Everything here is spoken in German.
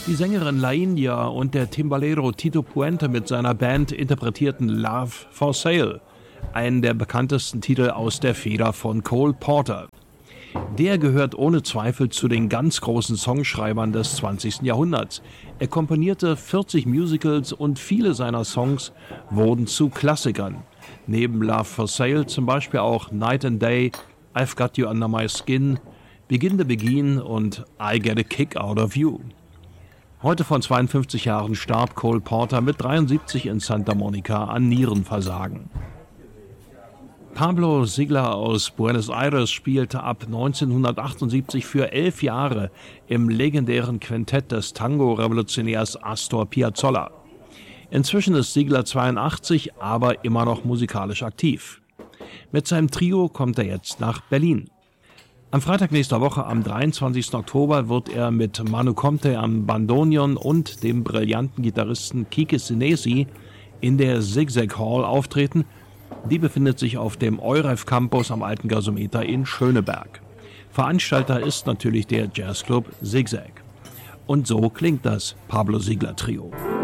Die Sängerin La India und der Timbalero Tito Puente mit seiner Band interpretierten Love for Sale, einen der bekanntesten Titel aus der Feder von Cole Porter. Der gehört ohne Zweifel zu den ganz großen Songschreibern des 20. Jahrhunderts. Er komponierte 40 Musicals und viele seiner Songs wurden zu Klassikern. Neben Love for Sale zum Beispiel auch Night and Day, I've Got You Under My Skin, Begin the Begin und I Get a Kick Out of You. Heute vor 52 Jahren starb Cole Porter mit 73 in Santa Monica an Nierenversagen. Pablo Sigla aus Buenos Aires spielte ab 1978 für 11 Jahre im legendären Quintett des Tango-Revolutionärs Astor Piazzolla. Inzwischen ist Sigla 82, aber immer noch musikalisch aktiv. Mit seinem Trio kommt er jetzt nach Berlin. Am Freitag nächster Woche, am 23. Oktober, wird er mit Manu Comte am Bandoneon und dem brillanten Gitarristen Kike Senesi in der Zigzag Hall auftreten. Die befindet sich auf dem Euref Campus am Alten Gasometer in Schöneberg. Veranstalter ist natürlich der Jazzclub Zigzag. Und so klingt das Pablo Sigla Trio.